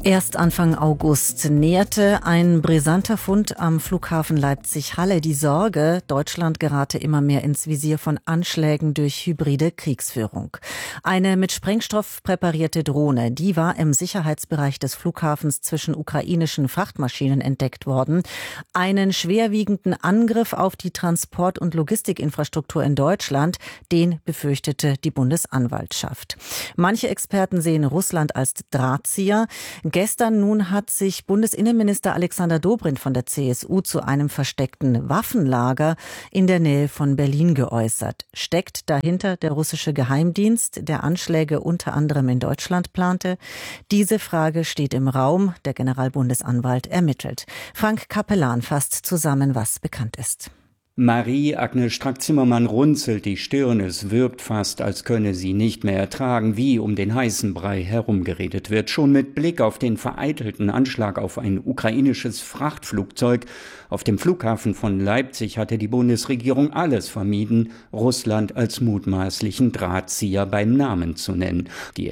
Erst Anfang August näherte ein brisanter Fund am Flughafen Leipzig-Halle die Sorge, Deutschland gerate immer mehr ins Visier von Anschlägen durch hybride Kriegsführung. Eine mit Sprengstoff präparierte Drohne, die war im Sicherheitsbereich des Flughafens zwischen ukrainischen Frachtmaschinen entdeckt worden. Einen schwerwiegenden Angriff auf die Transport- und Logistikinfrastruktur in Deutschland, den befürchtete die Bundesanwaltschaft. Manche Experten sehen Russland als Drahtzieher. Gestern nun hat sich Bundesinnenminister Alexander Dobrindt von der CSU zu einem versteckten Waffenlager in der Nähe von Berlin geäußert. Steckt dahinter der russische Geheimdienst, der Anschläge unter anderem in Deutschland plante? Diese Frage steht im Raum. Der Generalbundesanwalt ermittelt. Frank Capellan fasst zusammen, was bekannt ist. Marie-Agnes Strack-Zimmermann runzelt die Stirn. Es wirkt fast, als könne sie nicht mehr ertragen, wie um den heißen Brei herumgeredet wird. Schon mit Blick auf den vereitelten Anschlag auf ein ukrainisches Frachtflugzeug auf dem Flughafen von Leipzig hatte die Bundesregierung alles vermieden, Russland als mutmaßlichen Drahtzieher beim Namen zu nennen. Die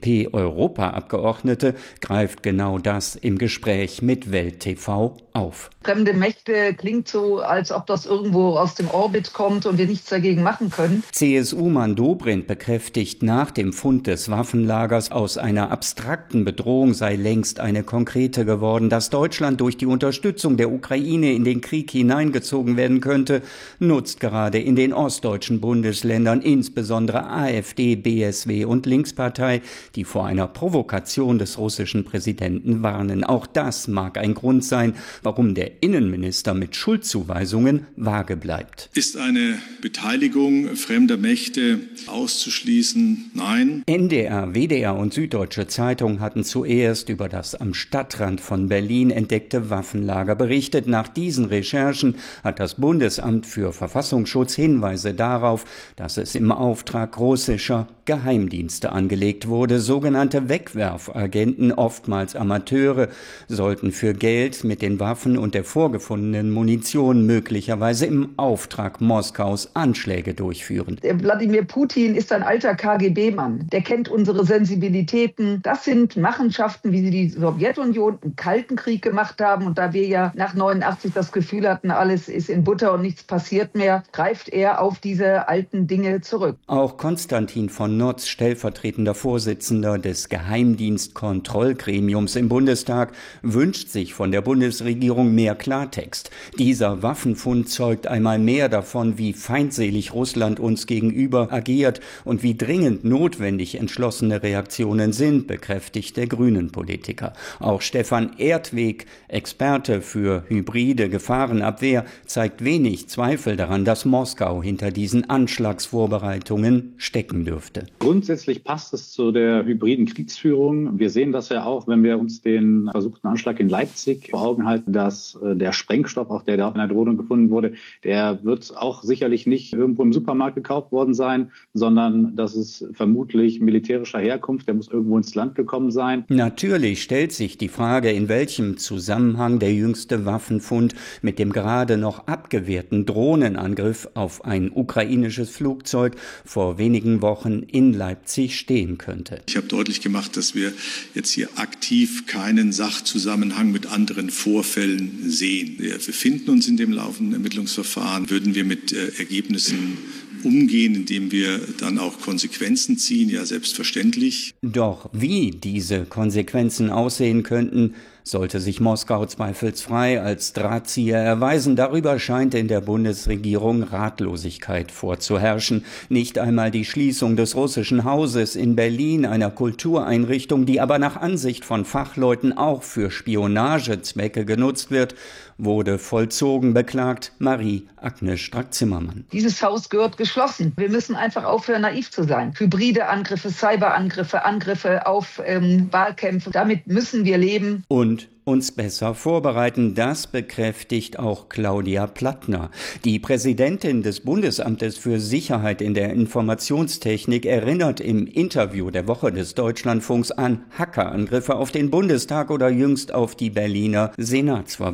FDP-Europaabgeordnete greift genau das im Gespräch mit Welt TV auf. Fremde Mächte klingt so, als ob das irgendwo aus dem Orbit kommt und wir nichts dagegen machen können. CSU-Mann Dobrindt bekräftigt nach dem Fund des Waffenlagers, aus einer abstrakten Bedrohung sei längst eine konkrete geworden. Dass Deutschland durch die Unterstützung der Ukraine in den Krieg hineingezogen werden könnte, nutzt gerade in den ostdeutschen Bundesländern insbesondere AfD, BSW und Linkspartei, die vor einer Provokation des russischen Präsidenten warnen. Auch das mag ein Grund sein, warum der Innenminister mit Schuldzuweisungen vage bleibt. Ist eine Beteiligung fremder Mächte auszuschließen? Nein. NDR, WDR und Süddeutsche Zeitung hatten zuerst über das am Stadtrand von Berlin entdeckte Waffenlager berichtet. Nach diesen Recherchen hat das Bundesamt für Verfassungsschutz Hinweise darauf, dass es im Auftrag russischer Geheimdienste angelegt wurde. Sogenannte Wegwerfagenten, oftmals Amateure, sollten für Geld mit den Waffen und der vorgefundenen Munition möglicherweise im Auftrag Moskaus Anschläge durchführen. Der Wladimir Putin ist ein alter KGB-Mann. Der kennt unsere Sensibilitäten. Das sind Machenschaften, wie sie die Sowjetunion im Kalten Krieg gemacht haben. Und da wir ja nach 89 das Gefühl hatten, alles ist in Butter und nichts passiert mehr, greift er auf diese alten Dinge zurück. Auch Konstantin von Notz, stellvertretender Vorsitzender des Geheimdienstkontrollgremiums im Bundestag, wünscht sich von der Bundesregierung mehr Klartext. Dieser Waffenfund zeugt einmal mehr davon, wie feindselig Russland uns gegenüber agiert und wie dringend notwendig entschlossene Reaktionen sind, bekräftigt der Grünen-Politiker. Auch Stefan Erdweg, Experte für hybride Gefahrenabwehr, zeigt wenig Zweifel daran, dass Moskau hinter diesen Anschlagsvorbereitungen stecken dürfte. Grundsätzlich passt es zu der hybriden Kriegsführung. Wir sehen das ja auch, wenn wir uns den versuchten Anschlag in Leipzig vor Augen halten, dass der Sprengstoff, auch der da in der Drohne gefunden wurde, der wird auch sicherlich nicht irgendwo im Supermarkt gekauft worden sein, sondern das ist vermutlich militärischer Herkunft, der muss irgendwo ins Land gekommen sein. Natürlich stellt sich die Frage, in welchem Zusammenhang der jüngste Waffenfund mit dem gerade noch abgewehrten Drohnenangriff auf ein ukrainisches Flugzeug vor wenigen Wochen in Leipzig stehen könnte. Ich habe deutlich gemacht, dass wir jetzt hier aktiv keinen Sachzusammenhang mit anderen Vorfällen sehen. Wir befinden uns in dem laufenden Ermittlungsverfahren. Würden wir mit Ergebnissen umgehen, indem wir dann auch Konsequenzen ziehen? Ja, selbstverständlich. Doch wie diese Konsequenzen aussehen könnten, sollte sich Moskau zweifelsfrei als Drahtzieher erweisen. Darüber scheint in der Bundesregierung Ratlosigkeit vorzuherrschen. Nicht einmal die Schließung des russischen Hauses in Berlin, einer Kultureinrichtung, die aber nach Ansicht von Fachleuten auch für Spionagezwecke genutzt wird, wurde vollzogen, beklagt Marie-Agnes Strack-Zimmermann. Dieses Haus gehört geschlossen. Wir müssen einfach aufhören, naiv zu sein. Hybride Angriffe, Cyberangriffe, Angriffe auf Wahlkämpfe, damit müssen wir leben. Und uns besser vorbereiten. Das bekräftigt auch Claudia Plattner. Die Präsidentin des Bundesamtes für Sicherheit in der Informationstechnik erinnert im Interview der Woche des Deutschlandfunks an Hackerangriffe auf den Bundestag oder jüngst auf die Berliner Senatsverwaltung.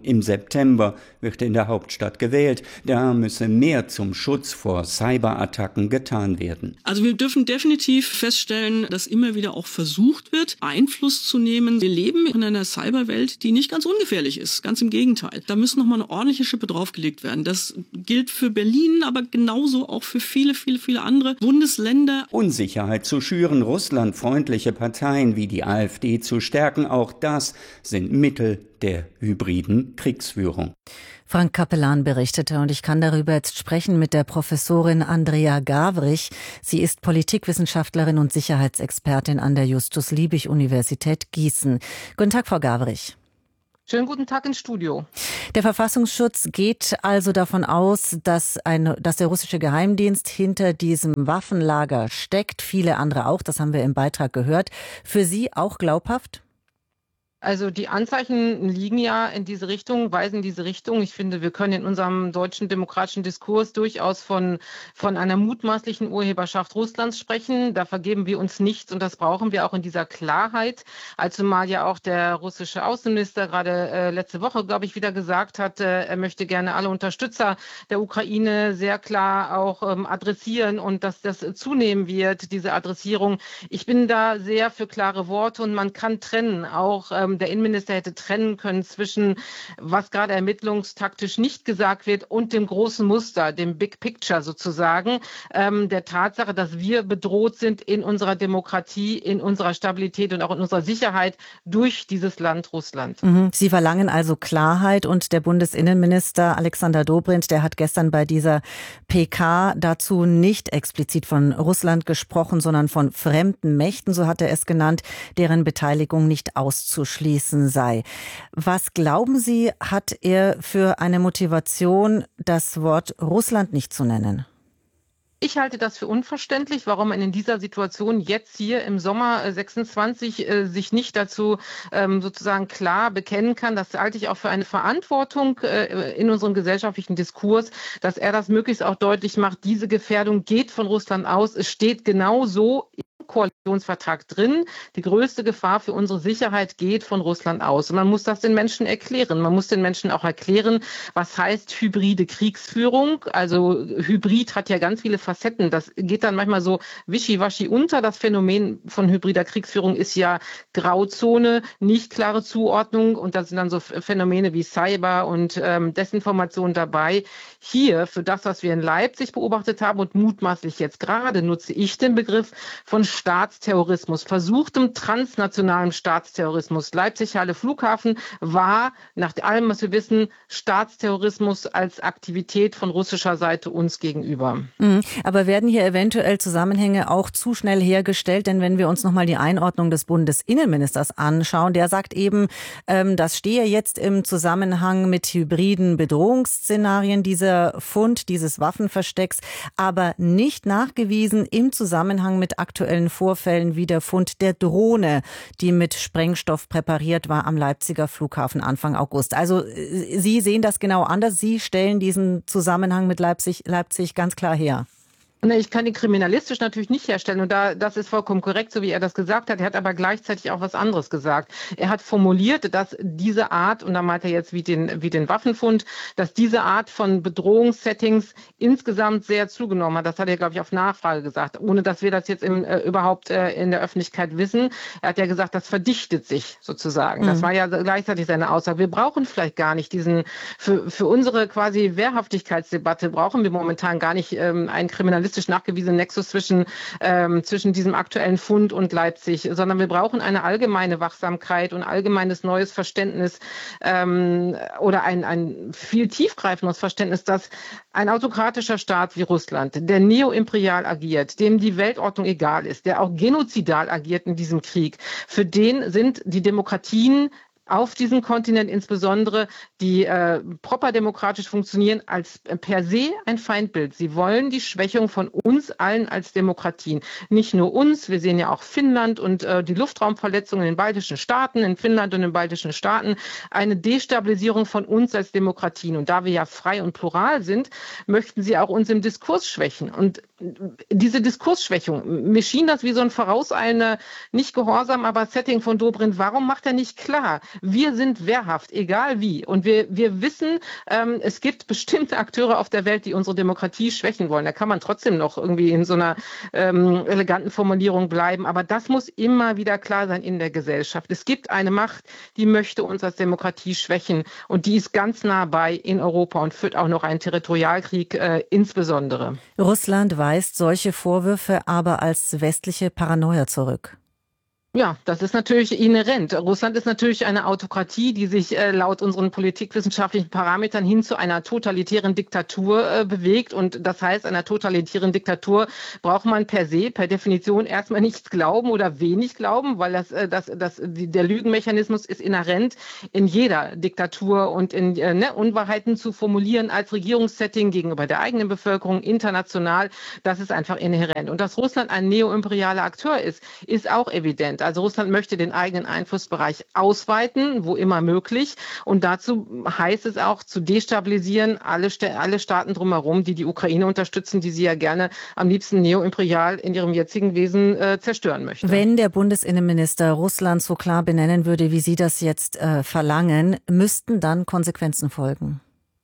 Im September wird in der Hauptstadt gewählt. Da müsse mehr zum Schutz vor Cyberattacken getan werden. Also wir dürfen definitiv feststellen, dass immer wieder auch versucht wird, Einfluss zu nehmen. Wir leben in einer Cyberwelt, die nicht ganz ungefährlich ist. Ganz im Gegenteil. Da müssen nochmal eine ordentliche Schippe draufgelegt werden. Das gilt für Berlin, aber genauso auch für viele andere Bundesländer. Unsicherheit zu schüren, russlandfreundliche Parteien wie die AfD zu stärken, auch das sind Mittel der hybriden Kriegsführung. Frank Capellan berichtete und ich kann darüber jetzt sprechen mit der Professorin Andrea Gavrich. Sie ist Politikwissenschaftlerin und Sicherheitsexpertin an der Justus-Liebig-Universität Gießen. Guten Tag, Frau Gavrich. Schönen guten Tag ins Studio. Der Verfassungsschutz geht also davon aus, dass der russische Geheimdienst hinter diesem Waffenlager steckt. Viele andere auch, das haben wir im Beitrag gehört. Für Sie auch glaubhaft? Also die Anzeichen liegen ja in diese Richtung, weisen in diese Richtung. Ich finde, wir können in unserem deutschen demokratischen Diskurs durchaus von einer mutmaßlichen Urheberschaft Russlands sprechen. Da vergeben wir uns nichts und das brauchen wir auch in dieser Klarheit. Zumal ja auch der russische Außenminister gerade letzte Woche, glaube ich, wieder gesagt hat, er möchte gerne alle Unterstützer der Ukraine sehr klar auch adressieren und dass das zunehmen wird, diese Adressierung. Ich bin da sehr für klare Worte und man kann trennen, auch der Innenminister hätte trennen können zwischen, was gerade ermittlungstaktisch nicht gesagt wird und dem großen Muster, dem Big Picture sozusagen, der Tatsache, dass wir bedroht sind in unserer Demokratie, in unserer Stabilität und auch in unserer Sicherheit durch dieses Land Russland. Sie verlangen also Klarheit und der Bundesinnenminister Alexander Dobrindt, der hat gestern bei dieser PK dazu nicht explizit von Russland gesprochen, sondern von fremden Mächten, so hat er es genannt, deren Beteiligung nicht auszuschließen sei. Was glauben Sie, hat er für eine Motivation, das Wort Russland nicht zu nennen? Ich halte das für unverständlich, warum man in dieser Situation jetzt hier im Sommer 26 sich nicht dazu sozusagen klar bekennen kann. Das halte ich auch für eine Verantwortung in unserem gesellschaftlichen Diskurs, dass er das möglichst auch deutlich macht. Diese Gefährdung geht von Russland aus. Es steht genau so im Koalitionsvertrag drin. Die größte Gefahr für unsere Sicherheit geht von Russland aus. Und man muss das den Menschen erklären. Man muss den Menschen auch erklären, was heißt hybride Kriegsführung. Also Hybrid hat ja ganz viele Facetten. Das geht dann manchmal so wischiwaschi unter. Das Phänomen von hybrider Kriegsführung ist ja Grauzone, nicht klare Zuordnung. Und da sind dann so Phänomene wie Cyber und Desinformation dabei. Hier, für das, was wir in Leipzig beobachtet haben und mutmaßlich jetzt gerade, nutze ich den Begriff von Staatsterrorismus, versuchtem transnationalem Staatsterrorismus. Leipzig-Halle Flughafen war, nach allem, was wir wissen, Staatsterrorismus als Aktivität von russischer Seite uns gegenüber. Aber werden hier eventuell Zusammenhänge auch zu schnell hergestellt? Denn wenn wir uns nochmal die Einordnung des Bundesinnenministers anschauen, der sagt eben, das stehe jetzt im Zusammenhang mit hybriden Bedrohungsszenarien, dieser Fund dieses Waffenverstecks, aber nicht nachgewiesen im Zusammenhang mit aktuellen Vorfällen wie der Fund der Drohne, die mit Sprengstoff präpariert war am Leipziger Flughafen Anfang August. Also Sie sehen das genau anders. Sie stellen diesen Zusammenhang mit Leipzig ganz klar her. Ich kann ihn kriminalistisch natürlich nicht herstellen und das ist vollkommen korrekt, so wie er das gesagt hat. Er hat aber gleichzeitig auch was anderes gesagt. Er hat formuliert, dass diese Art, und da meint er jetzt wie den Waffenfund, dass diese Art von Bedrohungssettings insgesamt sehr zugenommen hat. Das hat er, glaube ich, auf Nachfrage gesagt, ohne dass wir das jetzt überhaupt in der Öffentlichkeit wissen. Er hat ja gesagt, das verdichtet sich sozusagen. Das war ja gleichzeitig seine Aussage. Wir brauchen vielleicht gar nicht für unsere quasi Wehrhaftigkeitsdebatte brauchen wir momentan gar nicht einen kriminalistischen nachgewiesenen Nexus zwischen diesem aktuellen Fund und Leipzig, sondern wir brauchen eine allgemeine Wachsamkeit und allgemeines neues Verständnis oder ein viel tiefgreifendes Verständnis, dass ein autokratischer Staat wie Russland, der neoimperial agiert, dem die Weltordnung egal ist, der auch genozidal agiert in diesem Krieg, für den sind die Demokratien auf diesem Kontinent insbesondere, die proper demokratisch funktionieren, als per se ein Feindbild. Sie wollen die Schwächung von uns allen als Demokratien. Nicht nur uns, wir sehen ja auch Finnland und die Luftraumverletzungen in den baltischen Staaten, in Finnland und in den baltischen Staaten, eine Destabilisierung von uns als Demokratien. Und da wir ja frei und plural sind, möchten sie auch uns im Diskurs schwächen. Und diese Diskursschwächung, mir schien das wie so ein vorauseilender, nicht gehorsam, aber Setting von Dobrindt. Warum macht er nicht klar? Wir sind wehrhaft, egal wie. Und wir wissen, es gibt bestimmte Akteure auf der Welt, die unsere Demokratie schwächen wollen. Da kann man trotzdem noch irgendwie in so einer eleganten Formulierung bleiben. Aber das muss immer wieder klar sein in der Gesellschaft. Es gibt eine Macht, die möchte uns als Demokratie schwächen. Und die ist ganz nah bei in Europa und führt auch noch einen Territorialkrieg insbesondere. Russland weist solche Vorwürfe aber als westliche Paranoia zurück. Ja, das ist natürlich inhärent. Russland ist natürlich eine Autokratie, die sich laut unseren politikwissenschaftlichen Parametern hin zu einer totalitären Diktatur bewegt. Und das heißt, einer totalitären Diktatur braucht man per Definition erstmal nichts glauben oder wenig glauben, weil der Lügenmechanismus ist inhärent in jeder Diktatur und in Unwahrheiten zu formulieren als Regierungssetting gegenüber der eigenen Bevölkerung, international. Das ist einfach inhärent. Und dass Russland ein neoimperialer Akteur ist auch evident. Also Russland möchte den eigenen Einflussbereich ausweiten, wo immer möglich. Und dazu heißt es auch, zu destabilisieren alle Staaten drumherum, die die Ukraine unterstützen, die sie ja gerne am liebsten neoimperial in ihrem jetzigen Wesen zerstören möchte. Wenn der Bundesinnenminister Russland so klar benennen würde, wie Sie das jetzt verlangen, müssten dann Konsequenzen folgen?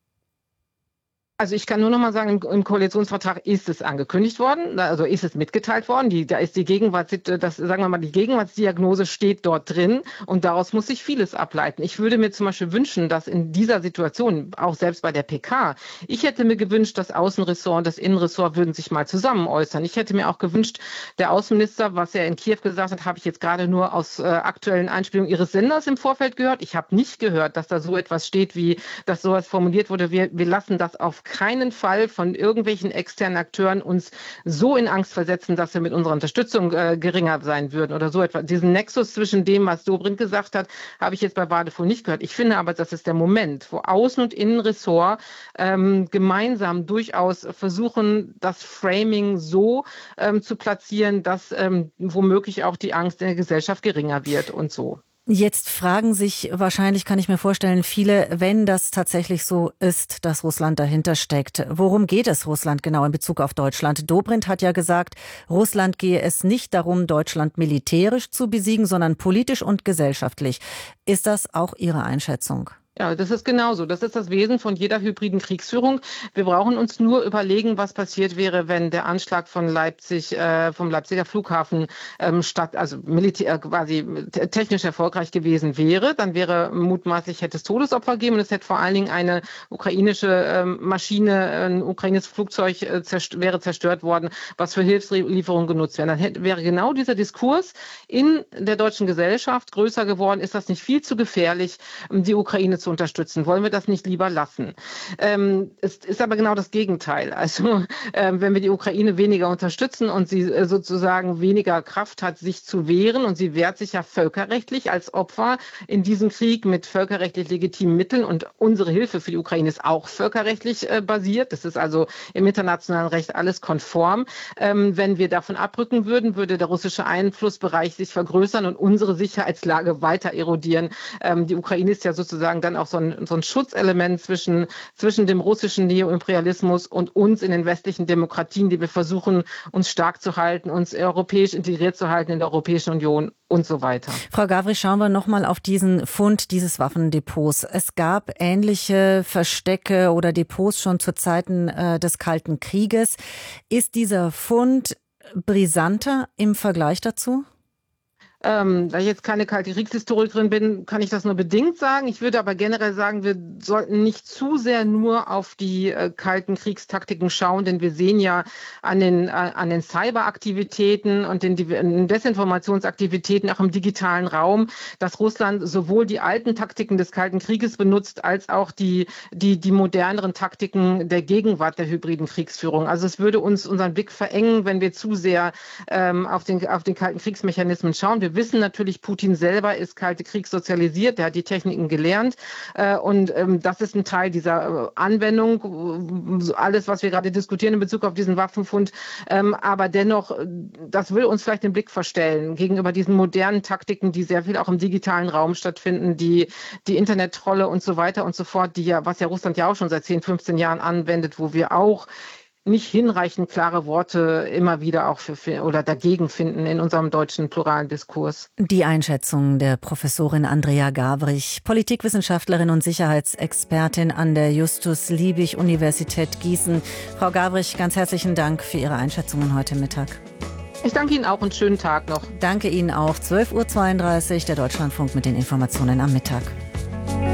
Also ich kann nur noch mal sagen, im Koalitionsvertrag ist es angekündigt worden, also ist es mitgeteilt worden. Da ist die Gegenwartsdiagnose steht dort drin und daraus muss sich vieles ableiten. Ich würde mir zum Beispiel wünschen, dass in dieser Situation, auch selbst bei der PK, ich hätte mir gewünscht, das Außenressort und das Innenressort würden sich mal zusammen äußern. Ich hätte mir auch gewünscht, der Außenminister, was er in Kiew gesagt hat, habe ich jetzt gerade nur aus aktuellen Einspielungen Ihres Senders im Vorfeld gehört. Ich habe nicht gehört, dass da so etwas steht, wie dass sowas formuliert wurde. Wir lassen das auf keinen Fall von irgendwelchen externen Akteuren uns so in Angst versetzen, dass wir mit unserer Unterstützung geringer sein würden oder so etwas. Diesen Nexus zwischen dem, was Dobrindt gesagt hat, habe ich jetzt bei Wadephul nicht gehört. Ich finde aber, das ist der Moment, wo Außen- und Innenressort gemeinsam durchaus versuchen, das Framing so zu platzieren, dass womöglich auch die Angst in der Gesellschaft geringer wird und so. Jetzt fragen sich wahrscheinlich, kann ich mir vorstellen, viele, wenn das tatsächlich so ist, dass Russland dahinter steckt. Worum geht es Russland genau in Bezug auf Deutschland? Dobrindt hat ja gesagt, Russland gehe es nicht darum, Deutschland militärisch zu besiegen, sondern politisch und gesellschaftlich. Ist das auch Ihre Einschätzung? Ja, das ist genauso. Das ist das Wesen von jeder hybriden Kriegsführung. Wir brauchen uns nur überlegen, was passiert wäre, wenn der Anschlag von Leipzig, vom Leipziger Flughafen quasi technisch erfolgreich gewesen wäre. Dann hätte es Todesopfer gegeben und es hätte vor allen Dingen eine ukrainische Maschine, ein ukrainisches Flugzeug wäre zerstört worden, was für Hilfslieferungen genutzt wäre. Dann wäre genau dieser Diskurs in der deutschen Gesellschaft größer geworden. Ist das nicht viel zu gefährlich, die Ukraine zu unterstützen? Wollen wir das nicht lieber lassen? Es ist aber genau das Gegenteil. Also wenn wir die Ukraine weniger unterstützen und sie sozusagen weniger Kraft hat, sich zu wehren, und sie wehrt sich ja völkerrechtlich als Opfer in diesem Krieg mit völkerrechtlich legitimen Mitteln, und unsere Hilfe für die Ukraine ist auch völkerrechtlich basiert. Das ist also im internationalen Recht alles konform. Wenn wir davon abrücken würden, würde der russische Einflussbereich sich vergrößern und unsere Sicherheitslage weiter erodieren. Die Ukraine ist ja sozusagen dann auch so ein Schutzelement zwischen dem russischen Neoimperialismus und uns in den westlichen Demokratien, die wir versuchen, uns stark zu halten, uns europäisch integriert zu halten in der Europäischen Union und so weiter. Frau Gawrich, schauen wir nochmal auf diesen Fund dieses Waffendepots. Es gab ähnliche Verstecke oder Depots schon zu Zeiten des Kalten Krieges. Ist dieser Fund brisanter im Vergleich dazu? Da ich jetzt keine kalte Kriegshistorikerin bin, kann ich das nur bedingt sagen. Ich würde aber generell sagen, wir sollten nicht zu sehr nur auf die kalten Kriegstaktiken schauen, denn wir sehen ja an den Cyberaktivitäten und den Desinformationsaktivitäten auch im digitalen Raum, dass Russland sowohl die alten Taktiken des Kalten Krieges benutzt, als auch die moderneren Taktiken der Gegenwart der hybriden Kriegsführung. Also es würde unseren Blick verengen, wenn wir zu sehr auf den kalten Kriegsmechanismen schauen. Wir wissen natürlich, Putin selber ist kalte Krieg sozialisiert, der hat die Techniken gelernt und das ist ein Teil dieser Anwendung, alles, was wir gerade diskutieren in Bezug auf diesen Waffenfund, aber dennoch, das will uns vielleicht den Blick verstellen gegenüber diesen modernen Taktiken, die sehr viel auch im digitalen Raum stattfinden, die Internettrolle und so weiter und so fort, was ja Russland ja auch schon seit 10, 15 Jahren anwendet, wo wir auch nicht hinreichend klare Worte immer wieder auch oder dagegen finden in unserem deutschen pluralen Diskurs. Die Einschätzung der Professorin Andrea Gabrich, Politikwissenschaftlerin und Sicherheitsexpertin an der Justus-Liebig-Universität Gießen. Frau Gabrich, ganz herzlichen Dank für Ihre Einschätzungen heute Mittag. Ich danke Ihnen auch und schönen Tag noch. Danke Ihnen auch. 12:32 Uhr, der Deutschlandfunk mit den Informationen am Mittag.